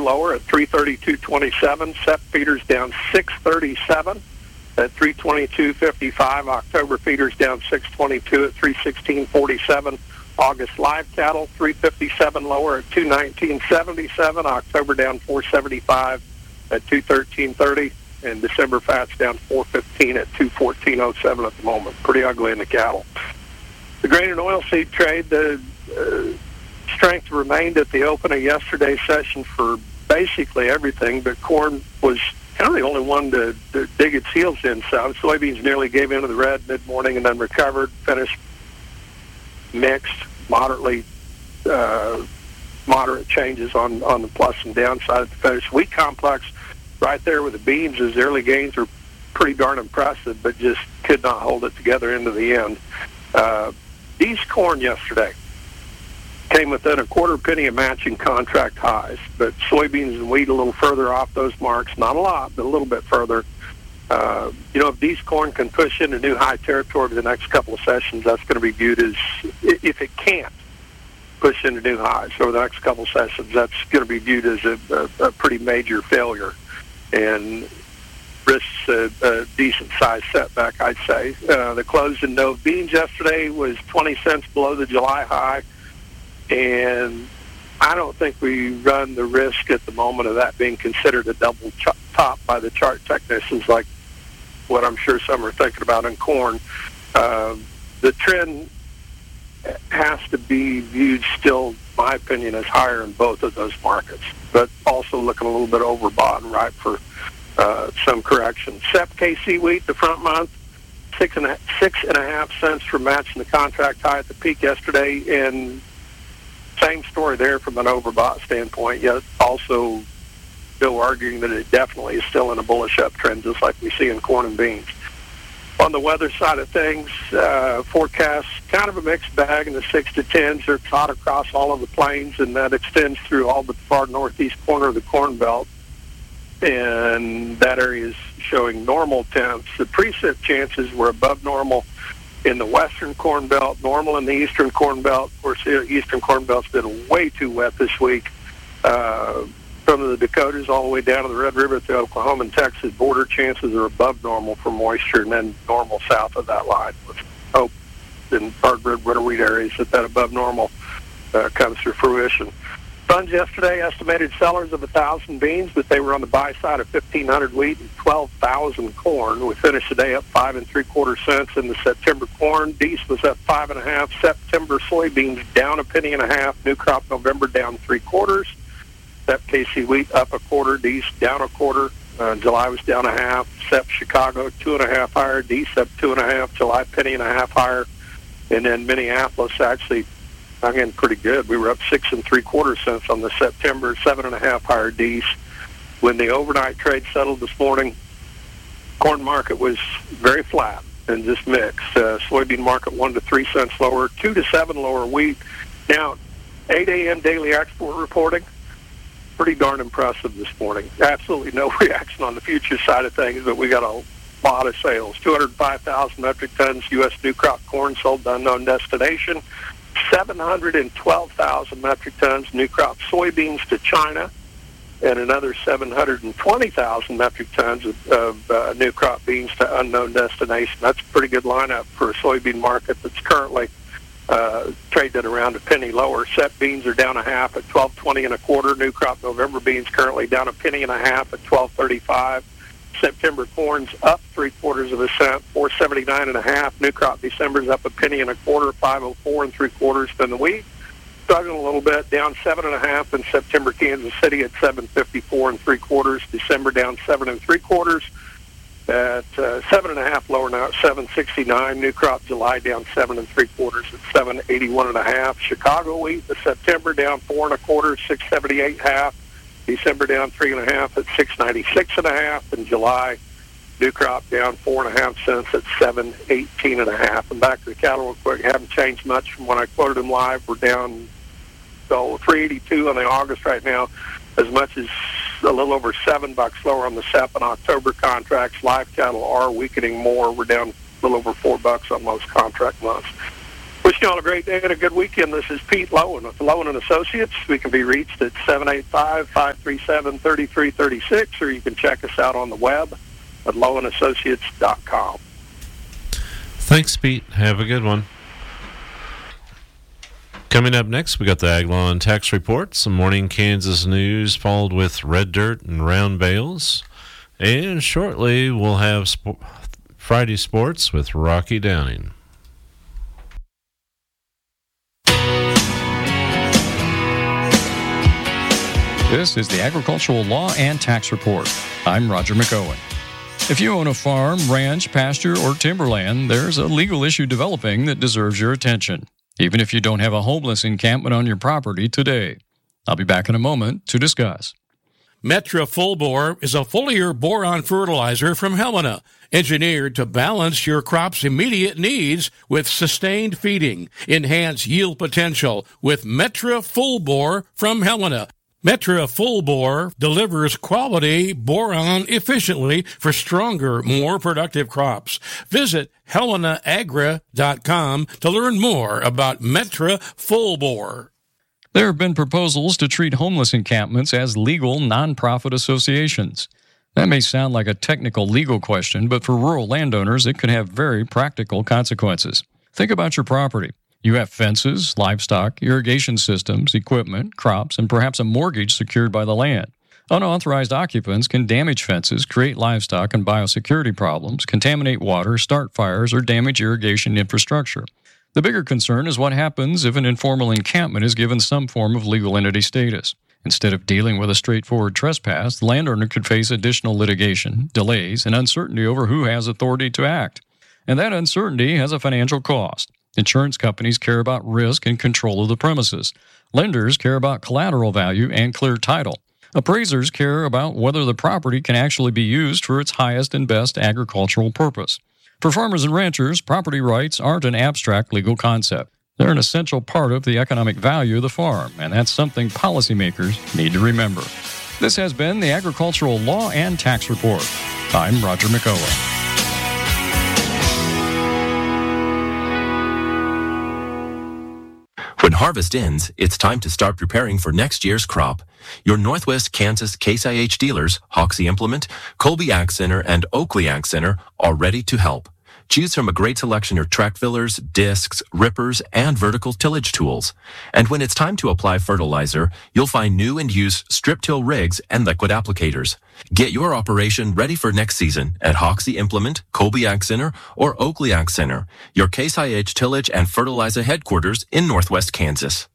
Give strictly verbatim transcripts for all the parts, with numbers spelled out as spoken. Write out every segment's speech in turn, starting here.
lower at three thirty-two twenty-seven. Sep feeders down six thirty-seven at three twenty-two fifty-five. October feeders down six twenty-two at three sixteen forty-seven. August live cattle three fifty-seven lower at two nineteen seventy-seven. October down four seventy-five at two thirteen thirty. And December fats down four fifteen at two fourteen oh seven at the moment. Pretty ugly in the cattle. The grain and oilseed trade, the uh, strength remained at the open of yesterday's session for basically everything, but corn was kind of the only one to, to dig its heels in some. Soybeans nearly gave into the red mid-morning and then recovered, finished mixed, moderately uh, moderate changes on, on the plus and downside at the finish. Wheat complex right there with the beans, as early gains are pretty darn impressive, but just could not hold it together into the end. Uh, these corn yesterday came within a quarter penny of matching contract highs, but soybeans and wheat a little further off those marks. Not a lot, but a little bit further. Uh, you know, if these corn can push into new high territory over the next couple of sessions, that's going to be viewed as, if it can't push into new highs over the next couple of sessions, that's going to be viewed as a, a, a pretty major failure and risks a, a decent-sized setback, I'd say. Uh, the close in Nove beans yesterday was twenty cents below the July high, and I don't think we run the risk at the moment of that being considered a double ch- top by the chart technicians like what I'm sure some are thinking about in corn. Uh, the trend has to be viewed still, in my opinion, as higher in both of those markets, but also looking a little bit overbought and ripe for uh, some correction. Sep K C wheat, the front month, six and a, six and a half cents for matching the contract high at the peak yesterday, and same story there from an overbought standpoint, yet also still arguing that it definitely is still in a bullish uptrend, just like we see in corn and beans. On the weather side of things, uh, forecasts kind of a mixed bag in the six to tens. They're taught across all of the plains, and that extends through all but the far northeast corner of the Corn Belt. And that area is showing normal temps. The precip chances were above normal in the western Corn Belt, normal in the eastern Corn Belt. Of course, the eastern Corn Belt's been way too wet this week. Uh, from the Dakotas all the way down to the Red River to Oklahoma and Texas, border chances are above normal for moisture, and then normal south of that line. With hope in hard red winter wheat areas that that above normal uh, comes to fruition. Funds yesterday estimated sellers of one thousand beans, but they were on the buy side of fifteen hundred wheat and twelve thousand corn. We finished the day up five and three quarter cents in the September corn. Deese was up five and a half. September soybeans down a penny and a half. New crop November down three quarters. Sep K C wheat up a quarter. Deese down a quarter. Uh, July was down a half. Sep Chicago two and a half higher. Deese up two and a half. July penny and a half higher. And then Minneapolis actually, again, pretty good. We were up six and three quarter cents on the September, seven and a half higher Deese. When the overnight trade settled this morning, corn market was very flat and just mixed. Uh, soybean market one to three cents lower, two to seven lower wheat. Now, eight a.m. daily export reporting, pretty darn impressive this morning. Absolutely no reaction on the future side of things, but we got a lot of sales. two hundred five thousand metric tons U S new crop corn sold to unknown destination. seven hundred twelve thousand metric tons new crop soybeans to China, and another seven hundred twenty thousand metric tons of, of uh, new crop beans to unknown destination. That's a pretty good lineup for a soybean market that's currently uh, traded at around a penny lower. Sep beans are down a half at twelve twenty and a quarter. New crop November beans currently down a penny and a half at twelve thirty-five. September corn's up three quarters of a cent, four seventy-nine and a half. New crop December's up a penny and a quarter, five oh four and three quarters. Then the wheat struggling a little bit, down seven and a half in September Kansas City at seven fifty-four and three quarters. December down seven and three quarters at uh, seven and a half lower now at seven sixty-nine. New crop July down seven and three quarters at seven eighty-one and a half. Chicago wheat the September down four and a quarter, six seventy-eight half. December down three and a half at six ninety-six and a half. In July, new crop down four and a half cents at seven eighteen and a half. And back to the cattle real quick, haven't changed much from when I quoted them live. We're down so three eighty-two on the August right now, as much as a little over seven bucks lower on the Sep and October contracts. Live cattle are weakening more. We're down a little over four bucks on most contract months. We're still you on a great day and a good weekend. This is Pete Lowen with Lowen and Associates. We can be reached at seven eight five, five three seven, three three three six, or you can check us out on the web at lowen associates dot com. Thanks, Pete. Have a good one. Coming up next, we got the Ag Law and Tax Report, some morning Kansas news, followed with red dirt and round bales. And shortly, we'll have sp- Friday Sports with Rocky Downing. This is the Agricultural Law and Tax Report. I'm Roger McOwen. If you own a farm, ranch, pasture, or timberland, there's a legal issue developing that deserves your attention, even if you don't have a homeless encampment on your property today. I'll be back in a moment to discuss. Metra Full Bore is a foliar boron fertilizer from Helena, engineered to balance your crop's immediate needs with sustained feeding. Enhance yield potential with Metra Full Bore from Helena. Metra Full Bore delivers quality boron efficiently for stronger, more productive crops. Visit helena agra dot com to learn more about Metra Full Bore. There have been proposals to treat homeless encampments as legal nonprofit associations. That may sound like a technical legal question, but for rural landowners, it could have very practical consequences. Think about your property. You have fences, livestock, irrigation systems, equipment, crops, and perhaps a mortgage secured by the land. Unauthorized occupants can damage fences, create livestock and biosecurity problems, contaminate water, start fires, or damage irrigation infrastructure. The bigger concern is what happens if an informal encampment is given some form of legal entity status. Instead of dealing with a straightforward trespass, the landowner could face additional litigation, delays, and uncertainty over who has authority to act. And that uncertainty has a financial cost. Insurance companies care about risk and control of the premises. Lenders care about collateral value and clear title. Appraisers care about whether the property can actually be used for its highest and best agricultural purpose. For farmers and ranchers, property rights aren't an abstract legal concept. They're an essential part of the economic value of the farm, and that's something policymakers need to remember. This has been the Agricultural Law and Tax Report. I'm Roger McOwen. When harvest ends, it's time to start preparing for next year's crop. Your Northwest Kansas Case I H dealers, Hoxie Implement, Colby Ag Center, and Oakley Ag Center are ready to help. Choose from a great selection of track fillers, discs, rippers, and vertical tillage tools. And when it's time to apply fertilizer, you'll find new and used strip-till rigs and liquid applicators. Get your operation ready for next season at Hoxie Implement, Colby Ag Center, or Oakley Ag Center, your Case I H tillage and fertilizer headquarters in Northwest Kansas.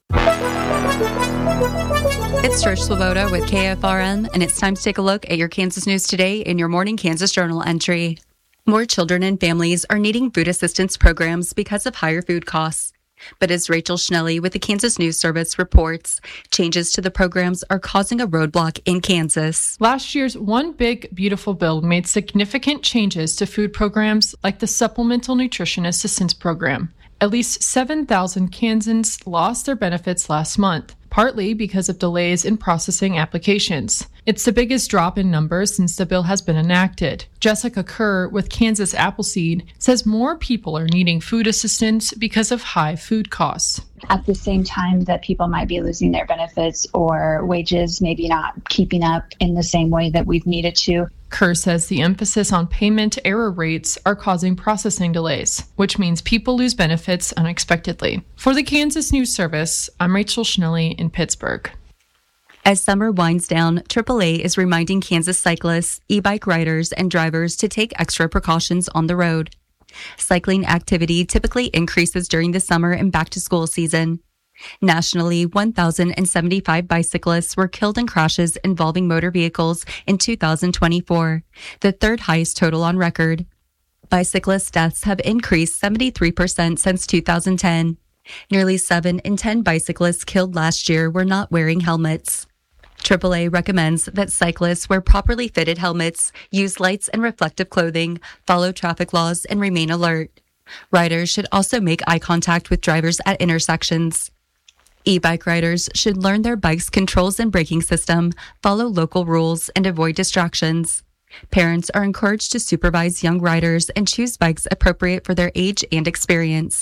It's Trish Swoboda with K F R M, and it's time to take a look at your Kansas news today in your Morning Kansas Journal entry. More children and families are needing food assistance programs because of higher food costs. But as Rachel Schnelly with the Kansas News Service reports, changes to the programs are causing a roadblock in Kansas. Last year's One Big Beautiful Bill made significant changes to food programs like the Supplemental Nutrition Assistance Program. At least seven thousand Kansans lost their benefits last month, partly because of delays in processing applications. It's the biggest drop in numbers since the bill has been enacted. Jessica Kerr with Kansas Appleseed says more people are needing food assistance because of high food costs. At the same time that people might be losing their benefits or wages maybe not keeping up in the same way that we've needed to. Kerr says the emphasis on payment error rates are causing processing delays, which means people lose benefits unexpectedly. For the Kansas News Service, I'm Rachel Schnelly in Pittsburgh. As summer winds down, triple A is reminding Kansas cyclists, e-bike riders, and drivers to take extra precautions on the road. Cycling activity typically increases during the summer and back-to-school season. Nationally, one thousand seventy-five bicyclists were killed in crashes involving motor vehicles in two thousand twenty-four, the third highest total on record. Bicyclist deaths have increased seventy-three percent since two thousand ten. Nearly seven in ten bicyclists killed last year were not wearing helmets. triple A recommends that cyclists wear properly fitted helmets, use lights and reflective clothing, follow traffic laws, and remain alert. Riders should also make eye contact with drivers at intersections. E-bike riders should learn their bike's controls and braking system, follow local rules, and avoid distractions. Parents are encouraged to supervise young riders and choose bikes appropriate for their age and experience.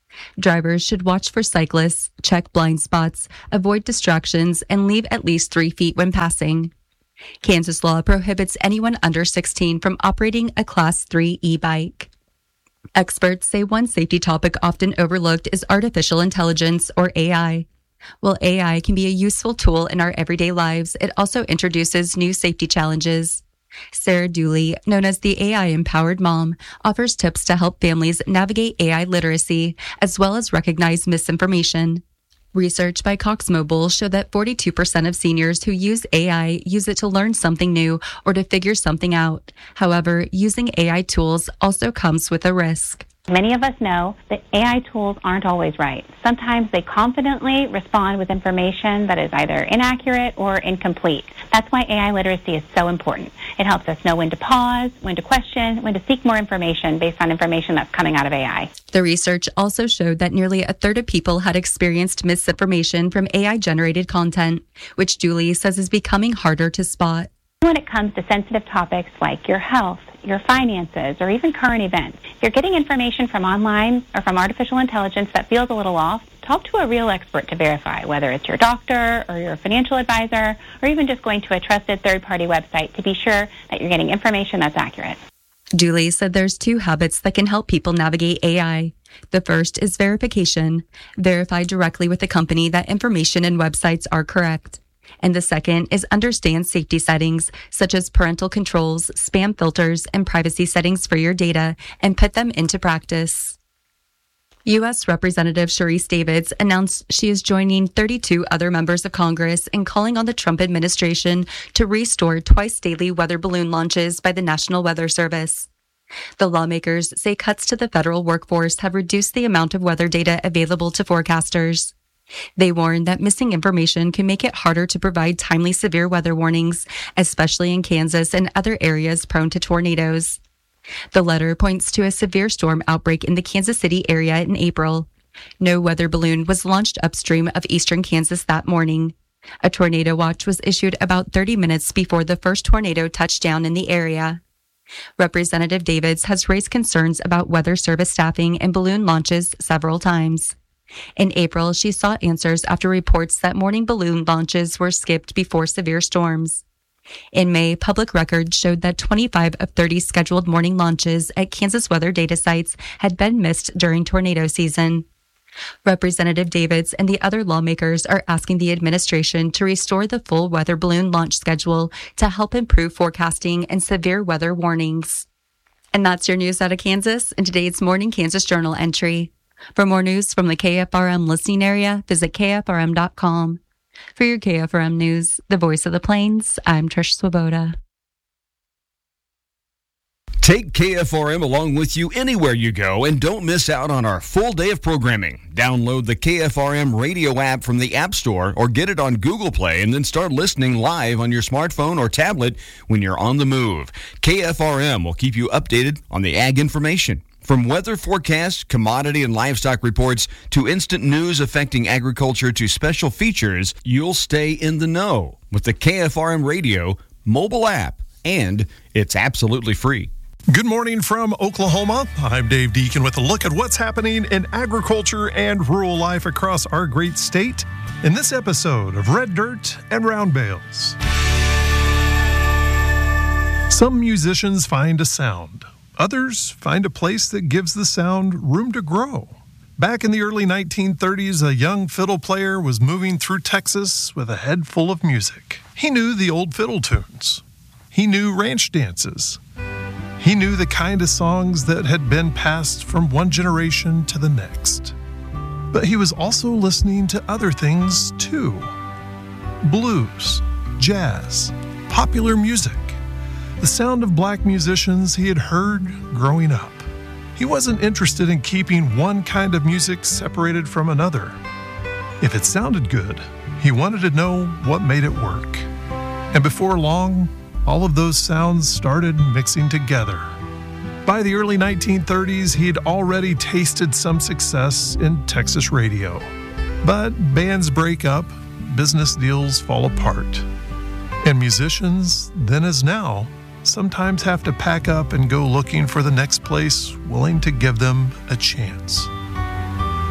Drivers should watch for cyclists, check blind spots, avoid distractions, and leave at least three feet when passing. Kansas law prohibits anyone under sixteen from operating a Class three e-bike. Experts say one safety topic often overlooked is artificial intelligence, or A I. While A I can be a useful tool in our everyday lives, it also introduces new safety challenges. Sarah Dooley, known as the A I-empowered mom, offers tips to help families navigate A I literacy, as well as recognize misinformation. Research by Cox Mobile showed that forty-two percent of seniors who use A I use it to learn something new or to figure something out. However, using A I tools also comes with a risk. Many of us know that A I tools aren't always right. Sometimes they confidently respond with information that is either inaccurate or incomplete. That's why A I literacy is so important. It helps us know when to pause, when to question, when to seek more information based on information that's coming out of A I. The research also showed that nearly a third of people had experienced misinformation from A I-generated content, which Julie says is becoming harder to spot. When it comes to sensitive topics like your health, your finances, or even current events, if you're getting information from online or from artificial intelligence that feels a little off, talk to a real expert to verify, whether it's your doctor or your financial advisor, or even just going to a trusted third-party website to be sure that you're getting information that's accurate. Dooley said there's two habits that can help people navigate A I. The first is verification. Verify directly with the company that information and websites are correct. And the second is understand safety settings, such as parental controls, spam filters, and privacy settings for your data, and put them into practice. U S Representative Sharice Davids announced she is joining thirty-two other members of Congress in calling on the Trump administration to restore twice-daily weather balloon launches by the National Weather Service. The lawmakers say cuts to the federal workforce have reduced the amount of weather data available to forecasters. They warn that missing information can make it harder to provide timely severe weather warnings, especially in Kansas and other areas prone to tornadoes. The letter points to a severe storm outbreak in the Kansas City area in April. No weather balloon was launched upstream of eastern Kansas that morning. A tornado watch was issued about thirty minutes before the first tornado touched down in the area. Representative Davids has raised concerns about weather service staffing and balloon launches several times. In April, she sought answers after reports that morning balloon launches were skipped before severe storms. In May, public records showed that twenty-five of thirty scheduled morning launches at Kansas weather data sites had been missed during tornado season. Representative Davids and the other lawmakers are asking the administration to restore the full weather balloon launch schedule to help improve forecasting and severe weather warnings. And that's your news out of Kansas in today's Morning Kansas Journal entry. For more news from the K F R M listening area, visit K F R M dot com. For your K F R M News, the voice of the Plains, I'm Trish Swoboda. Take K F R M along with you anywhere you go and don't miss out on our full day of programming. Download the K F R M radio app from the App Store or get it on Google Play and then start listening live on your smartphone or tablet when you're on the move. K F R M will keep you updated on the ag information. From weather forecasts, commodity and livestock reports, to instant news affecting agriculture to special features, you'll stay in the know with the K F R M radio mobile app, and it's absolutely free. Good morning from Oklahoma. I'm Dave Deacon with a look at what's happening in agriculture and rural life across our great state in this episode of Red Dirt and Round Bales. Some musicians find a sound. Others find a place that gives the sound room to grow. Back in the early nineteen thirties, a young fiddle player was moving through Texas with a head full of music. He knew the old fiddle tunes. He knew ranch dances. He knew the kind of songs that had been passed from one generation to the next. But he was also listening to other things too. Blues, jazz, popular music. The sound of black musicians he had heard growing up. He wasn't interested in keeping one kind of music separated from another. If it sounded good, he wanted to know what made it work. And before long, all of those sounds started mixing together. By the early nineteen thirties, he had already tasted some success in Texas radio. But bands break up, business deals fall apart. And musicians, then as now, sometimes have to pack up and go looking for the next place willing to give them a chance.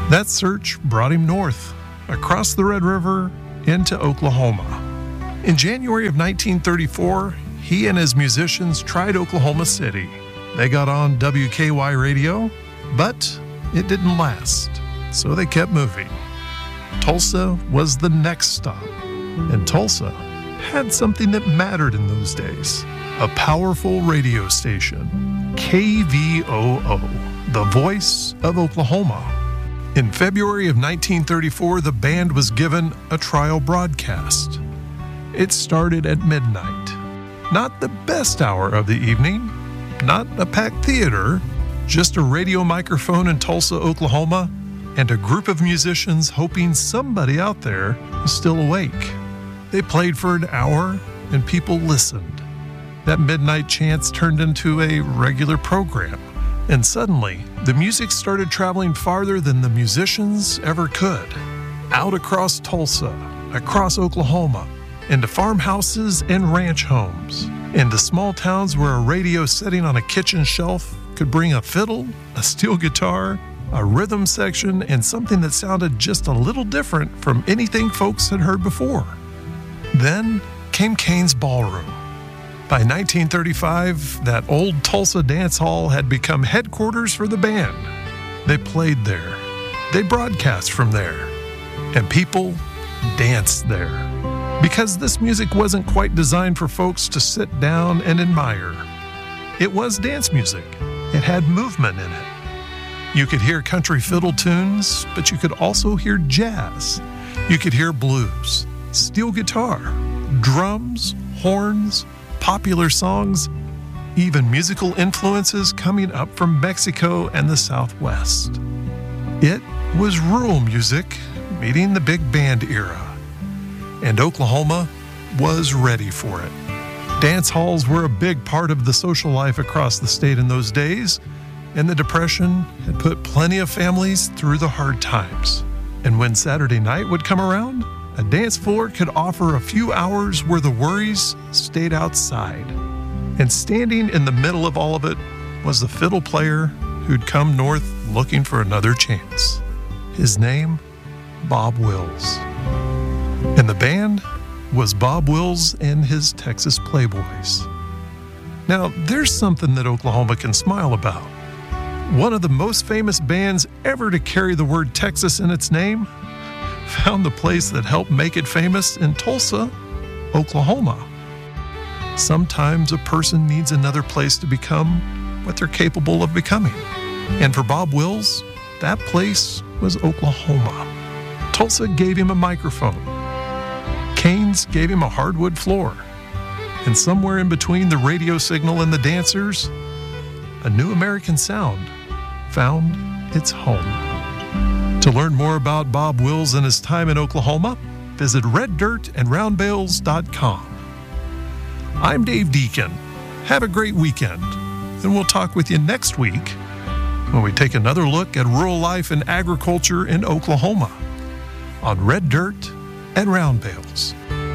That search brought him north, across the Red River, into Oklahoma. In January of nineteen thirty-four, he and his musicians tried Oklahoma City. They got on W K Y radio, but it didn't last, so they kept moving. Tulsa was the next stop, and Tulsa had something that mattered in those days. A powerful radio station, K V O O, the voice of Oklahoma. In February of nineteen thirty-four, the band was given a trial broadcast. It started at midnight. Not the best hour of the evening, not a packed theater, just a radio microphone in Tulsa, Oklahoma, and a group of musicians hoping somebody out there was still awake. They played for an hour, and people listened. That midnight chance turned into a regular program, and suddenly, the music started traveling farther than the musicians ever could. Out across Tulsa, across Oklahoma, into farmhouses and ranch homes, into small towns where a radio sitting on a kitchen shelf could bring a fiddle, a steel guitar, a rhythm section, and something that sounded just a little different from anything folks had heard before. Then came Cain's Ballroom. By nineteen thirty-five, that old Tulsa dance hall had become headquarters for the band. They played there. They broadcast from there. And people danced there. Because this music wasn't quite designed for folks to sit down and admire. It was dance music. It had movement in it. You could hear country fiddle tunes, but you could also hear jazz. You could hear blues, steel guitar, drums, horns, popular songs, even musical influences coming up from Mexico and the Southwest. It was rural music meeting the big band era, and Oklahoma was ready for it. Dance halls were a big part of the social life across the state in those days, and the Depression had put plenty of families through the hard times. And when Saturday night would come around, a dance floor could offer a few hours where the worries stayed outside. And standing in the middle of all of it was the fiddle player who'd come north looking for another chance. His name, Bob Wills. And the band was Bob Wills and his Texas Playboys. Now, there's something that Oklahoma can smile about. One of the most famous bands ever to carry the word Texas in its name found the place that helped make it famous in Tulsa, Oklahoma. Sometimes a person needs another place to become what they're capable of becoming. And for Bob Wills, that place was Oklahoma. Tulsa gave him a microphone. Cain's gave him a hardwood floor. And somewhere in between the radio signal and the dancers, a new American sound found its home. To learn more about Bob Wills and his time in Oklahoma, visit red dirt and round bales dot com. I'm Dave Deacon. Have a great weekend, and we'll talk with you next week when we take another look at rural life and agriculture in Oklahoma on Red Dirt and Round Bales.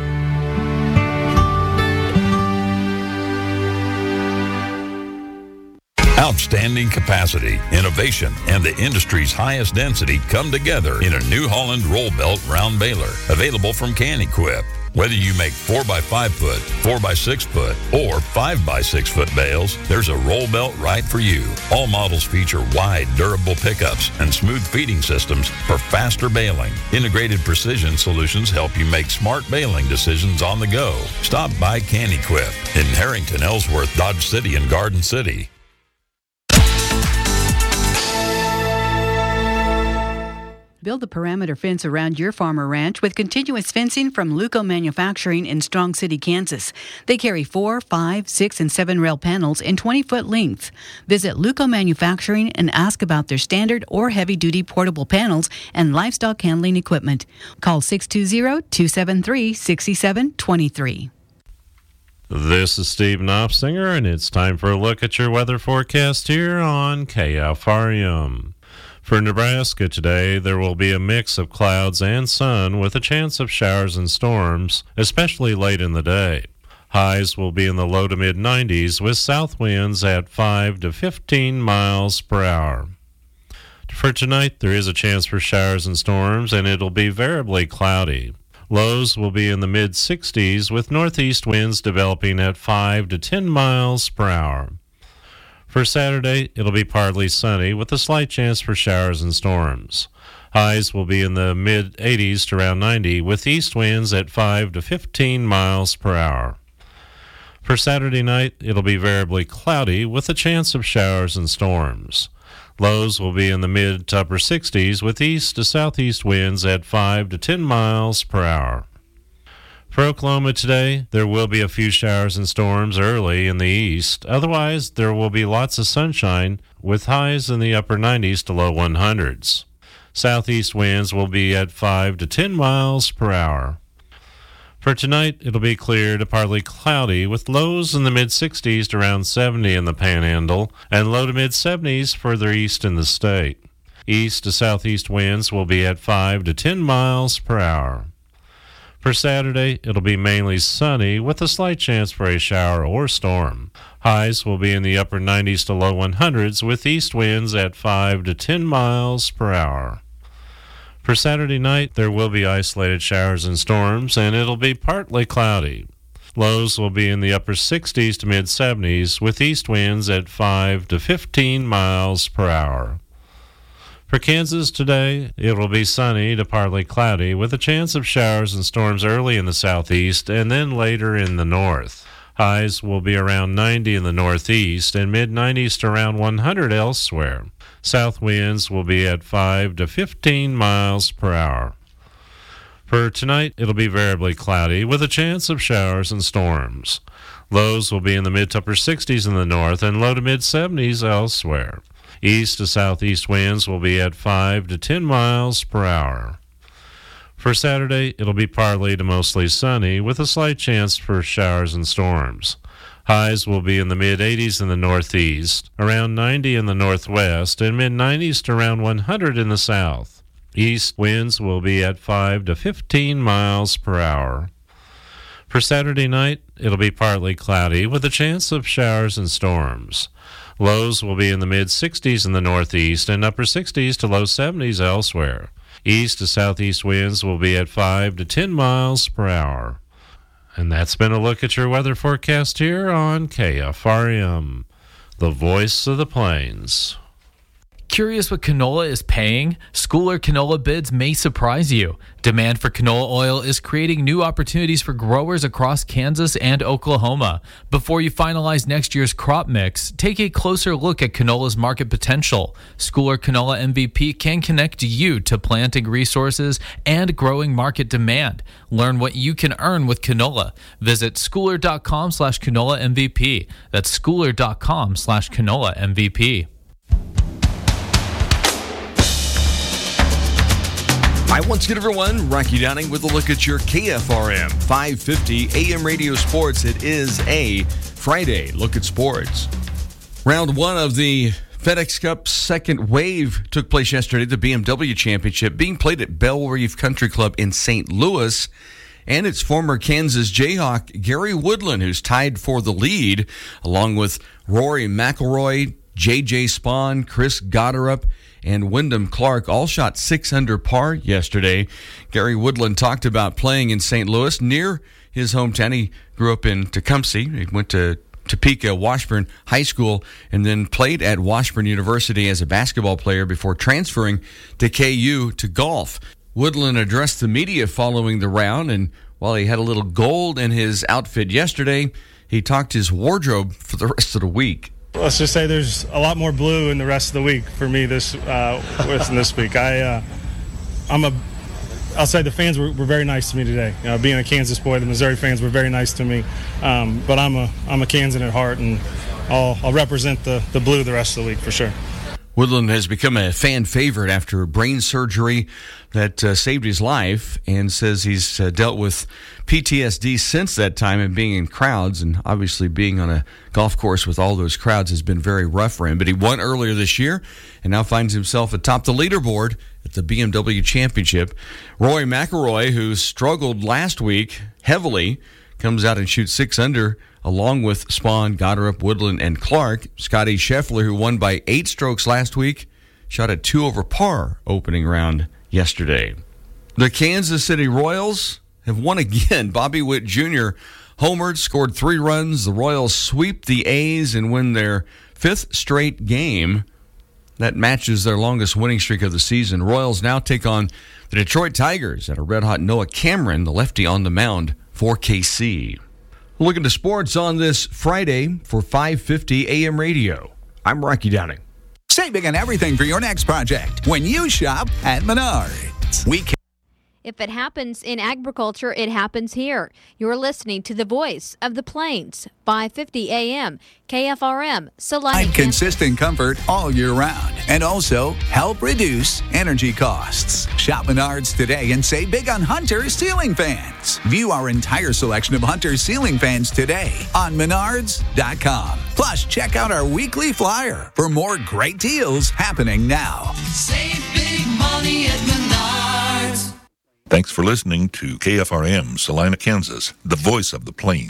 Outstanding capacity, innovation, and the industry's highest density come together in a New Holland roll belt round baler, available from Can-Equip. Whether you make four by five foot, four by six foot, or five by six foot bales, there's a roll belt right for you. All models feature wide, durable pickups and smooth feeding systems for faster baling. Integrated precision solutions help you make smart baling decisions on the go. Stop by Can-Equip in Harrington, Ellsworth, Dodge City, and Garden City. Build a perimeter fence around your farm or ranch with continuous fencing from Luco Manufacturing in Strong City, Kansas. They carry four, five, six, and seven rail panels in twenty-foot length. Visit Luco Manufacturing and ask about their standard or heavy-duty portable panels and livestock handling equipment. Call six two zero, two seven three, six seven two three. This is Steve Knopfsinger, and it's time for a look at your weather forecast here on K F R M. For Nebraska today, there will be a mix of clouds and sun with a chance of showers and storms, especially late in the day. Highs will be in the low to mid nineties with south winds at five to fifteen miles per hour. For tonight, there is a chance for showers and storms, and it'll be variably cloudy. Lows will be in the mid sixties with northeast winds developing at five to ten miles per hour. For Saturday, it'll be partly sunny with a slight chance for showers and storms. Highs will be in the mid eighties to around ninety with east winds at five to fifteen miles per hour. For Saturday night, it'll be variably cloudy with a chance of showers and storms. Lows will be in the mid to upper sixties with east to southeast winds at five to ten miles per hour. For Oklahoma today, there will be a few showers and storms early in the east. Otherwise, there will be lots of sunshine with highs in the upper nineties to low hundreds. Southeast winds will be at five to ten miles per hour. For tonight, it'll be clear to partly cloudy with lows in the mid-sixties to around seventy in the Panhandle and low to mid-seventies further east in the state. East to southeast winds will be at five to ten miles per hour. For Saturday, it'll be mainly sunny with a slight chance for a shower or storm. Highs will be in the upper nineties to low hundreds with east winds at five to ten miles per hour. For Saturday night, there will be isolated showers and storms, and it'll be partly cloudy. Lows will be in the upper sixties to mid-seventies, with east winds at five to fifteen miles per hour. For Kansas today, it will be sunny to partly cloudy, with a chance of showers and storms early in the southeast and then later in the north. Highs will be around ninety in the northeast and mid-nineties to around one hundred elsewhere. South winds will be at five to fifteen miles per hour. For tonight, it'll be variably cloudy with a chance of showers and storms. Lows will be in the mid to upper sixties in the north and low to mid-seventies elsewhere. East to southeast winds will be at five to ten miles per hour. For Saturday, it'll be partly to mostly sunny with a slight chance for showers and storms. Highs will be in the mid-eighties in the northeast, around ninety in the northwest, and mid-nineties to around one hundred in the south. East winds will be at five to fifteen miles per hour. For Saturday night, it'll be partly cloudy with a chance of showers and storms. Lows will be in the mid-sixties in the northeast and upper sixties to low seventies elsewhere. East to southeast winds will be at five to ten miles per hour. And that's been a look at your weather forecast here on K F R M, the voice of the plains. Curious what canola is paying? Schooler canola bids may surprise you. Demand for canola oil is creating new opportunities for growers across Kansas and Oklahoma. Before you finalize next year's crop mix, take a closer look at canola's market potential. Schooler Canola M V P can connect you to planting resources and growing market demand. Learn what you can earn with canola. Visit schooler.com slash canola MVP. That's schooler.com slash canola MVP. Hi, once again, everyone. Rocky Downing with a look at your K F R M five fifty A M Radio Sports. It is a Friday look at sports. Round one of the FedEx Cup second wave took place yesterday. The B M W Championship being played at Belle Reve Country Club in Saint Louis. And it's former Kansas Jayhawk Gary Woodland who's tied for the lead, along with Rory McIlroy, J J Spawn, Chris Gotterup, and Wyndham Clark all shot six under par yesterday. Gary Woodland talked about playing in Saint Louis near his hometown. He grew up in Tecumseh. He went to Topeka Washburn High School and then played at Washburn University as a basketball player before transferring to K U to golf. Woodland addressed the media following the round, and while he had a little gold in his outfit yesterday, he talked his wardrobe for the rest of the week. Let's just say there's a lot more blue in the rest of the week for me this uh, this week. I, uh, I'm a, I'll say the fans were, were very nice to me today. You know, being a Kansas boy, the Missouri fans were very nice to me. Um, but I'm a I'm a Kansan at heart, and I'll I'll represent the, the blue the rest of the week for sure. Woodland has become a fan favorite after brain surgery that uh, saved his life, and says he's uh, dealt with P T S D since that time and being in crowds, and obviously being on a golf course with all those crowds has been very rough for him. But he won earlier this year and now finds himself atop the leaderboard at the B M W Championship. Rory McIlroy, who struggled last week heavily, comes out and shoots six under, along with Spawn, Gotterup, Woodland, and Clark. Scotty Scheffler, who won by eight strokes last week, shot at two over par opening round yesterday. The Kansas City Royals have won again. Bobby Witt Junior homered, scored three runs. The Royals sweep the A's and win their fifth straight game. That matches their longest winning streak of the season. Royals now take on the Detroit Tigers and a red-hot Noah Cameron, the lefty on the mound for K C. Looking to sports on this Friday for five fifty A M radio. I'm Rocky Downing. Save big on everything for your next project when you shop at Menards. We can- If it happens in agriculture, it happens here. You're listening to the voice of the Plains, five fifty A M, K F R M, Salina. Consistent comfort all year round and also help reduce energy costs. Shop Menards today and save big on Hunter ceiling fans. View our entire selection of Hunter ceiling fans today on Menards dot com. Plus, check out our weekly flyer for more great deals happening now. Save big money at Menards. Thanks for listening to K F R M, Salina, Kansas, the voice of the Plains.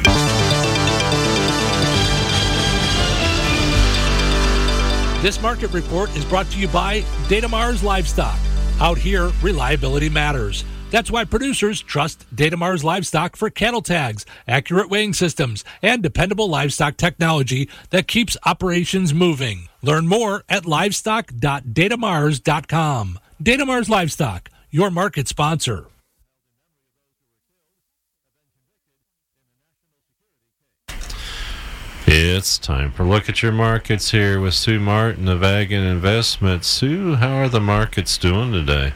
This market report is brought to you by Datamars Livestock. Out here, reliability matters. That's why producers trust Datamars Livestock for cattle tags, accurate weighing systems, and dependable livestock technology that keeps operations moving. Learn more at livestock dot datamars dot com. Datamars Livestock, your market sponsor. It's time for Look at Your Markets here with Sue Martin of Ag and Investments. Sue, how are the markets doing today?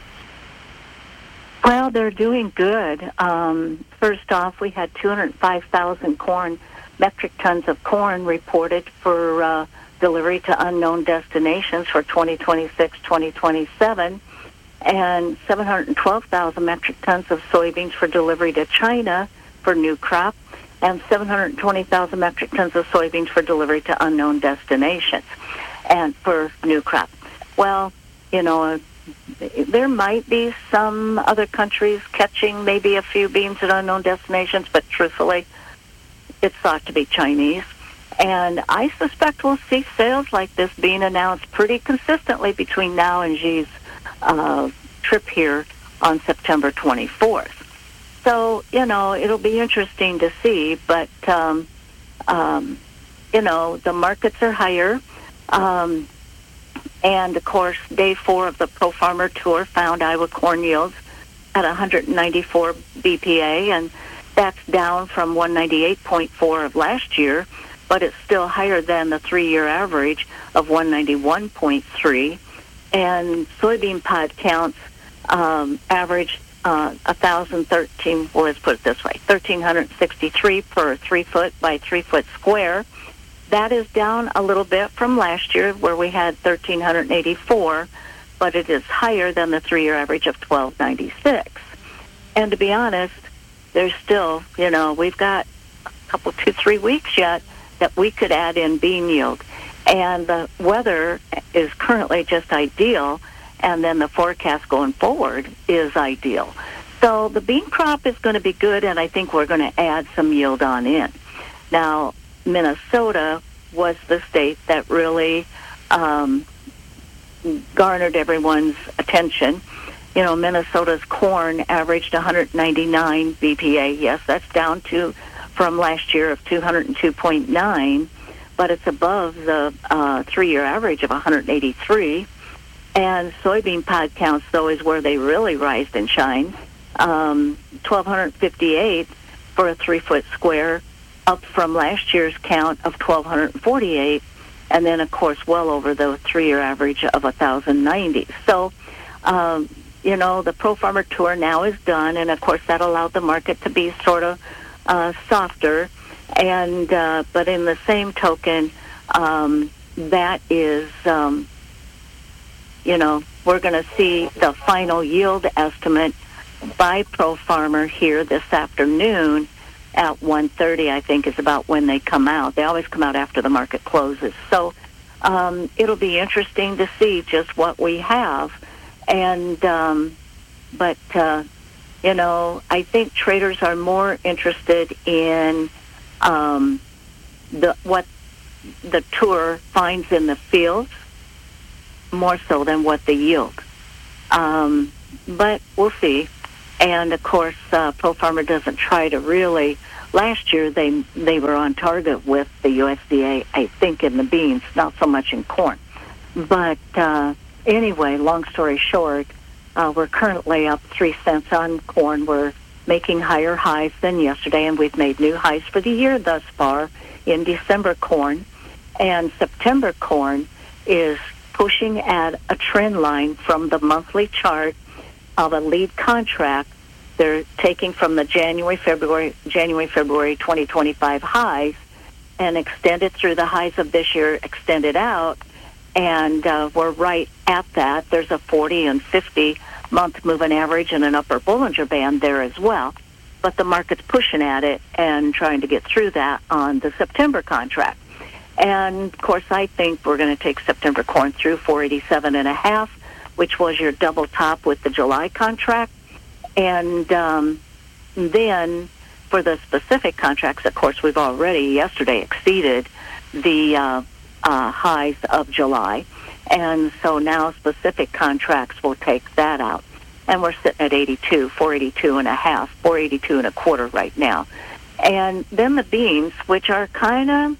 Well, they're doing good. Um, first off, we had two hundred five thousand corn metric tons of corn reported for uh, delivery to unknown destinations for twenty twenty-six twenty twenty-seven, and seven hundred twelve thousand metric tons of soybeans for delivery to China for new crop, and seven hundred twenty thousand metric tons of soybeans for delivery to unknown destinations and for new crop. Well, you know, there might be some other countries catching maybe a few beans at unknown destinations, but truthfully, it's thought to be Chinese. And I suspect we'll see sales like this being announced pretty consistently between now and Xi's uh, trip here on September twenty-fourth. So, you know, it'll be interesting to see, but, um, um, you know, the markets are higher. Um, and, of course, day four of the Pro Farmer Tour found Iowa corn yields at one hundred ninety-four B P A, and that's down from one ninety-eight point four of last year, but it's still higher than the three-year average of one ninety-one point three. And soybean pod counts um, averaged Uh, one thousand thirteen, well, let's put it this way, one thousand three hundred sixty-three per three-foot by three-foot square. That is down a little bit from last year where we had one thousand three hundred eighty-four, but it is higher than the three-year average of twelve ninety-six. And to be honest, there's still, you know, we've got a couple, two, three weeks yet that we could add in bean yield. And the weather is currently just ideal, and then the forecast going forward is ideal. So the bean crop is going to be good, and I think we're going to add some yield on in. Now, Minnesota was the state that really um, garnered everyone's attention. You know, Minnesota's corn averaged one hundred ninety-nine B P A. Yes, that's down to from last year of two hundred two point nine, but it's above the uh, three-year average of one hundred eighty-three. And soybean pod counts, though, is where they really rise and shine. Um, one thousand two hundred fifty-eight for a three-foot square, up from last year's count of one thousand two hundred forty-eight, and then, of course, well over the three-year average of one thousand ninety. So, um, you know, the Pro Farmer Tour now is done, and, of course, that allowed the market to be sort of uh, softer. And uh, but in the same token, um, that is... Um, You know, we're going to see the final yield estimate by Pro Farmer here this afternoon at one thirty, I think, is about when they come out. They always come out after the market closes. So um, it'll be interesting to see just what we have. And, um, but, uh, you know, I think traders are more interested in um, the what the tour finds in the fields more so than what they yield. Um, but we'll see. And of course, uh, Pro Farmer doesn't try to really. Last year, they they were on target with the U S D A, I think, in the beans, not so much in corn. But uh, anyway, long story short, uh, we're currently up three cents on corn. We're making higher highs than yesterday, and we've made new highs for the year thus far in December corn. And September corn is pushing at a trend line from the monthly chart of a lead contract. They're taking from the January, February, January, February twenty twenty-five highs and extend it through the highs of this year, extend it out, and uh, we're right at that. There's a forty and fifty month moving average and an upper Bollinger Band there as well. But the market's pushing at it and trying to get through that on the September contract. And, of course, I think we're going to take September corn through four eighty-seven and a half, which was your double top with the July contract. And um, then for the specific contracts, of course, we've already yesterday exceeded the uh, uh, highs of July. And so now specific contracts will take that out. And we're sitting at eighty-two, four eighty-two and a half, four eighty-two and a quarter right now. And then the beans, which are kind of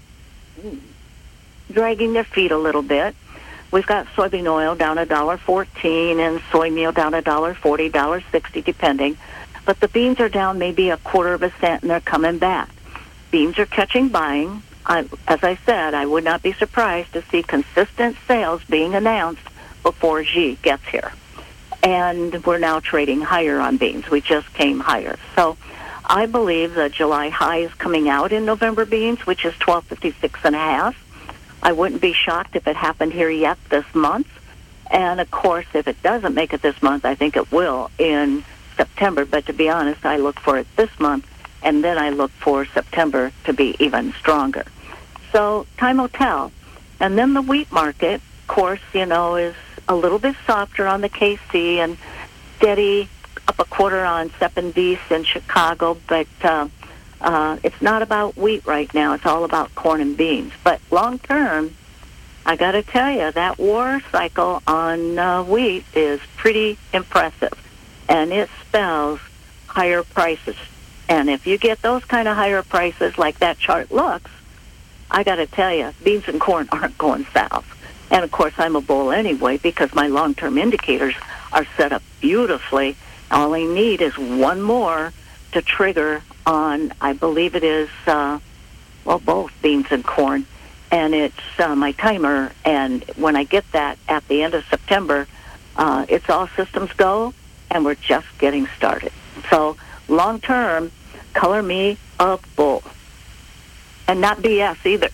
dragging their feet a little bit. We've got soybean oil down a dollar fourteen and soy meal down a dollar forty, dollar sixty, depending. But the beans are down maybe a quarter of a cent, and they're coming back. Beans are catching buying. I, as I said, I would not be surprised to see consistent sales being announced before Xi gets here. And we're now trading higher on beans. We just came higher. So I believe the July high is coming out in November beans, which is twelve fifty-six and a half. I wouldn't be shocked if it happened here yet this month. And, of course, if it doesn't make it this month, I think it will in September. But to be honest, I look for it this month, and then I look for September to be even stronger. So time will tell. And then the wheat market, of course, you know, is a little bit softer on the K C and steady up a quarter on Seppendies in Chicago, but uh, uh, it's not about wheat right now. It's all about corn and beans. But long term, I got to tell you, that war cycle on uh, wheat is pretty impressive, and it spells higher prices. And if you get those kind of higher prices like that chart looks, I got to tell you, beans and corn aren't going south. And, of course, I'm a bull anyway because my long-term indicators are set up beautifully. All I need is one more to trigger on, I believe it is, uh, well, both beans and corn. And it's uh, my timer. And when I get that at the end of September, uh, it's all systems go, and we're just getting started. So long-term, color me a bull. And not B S either.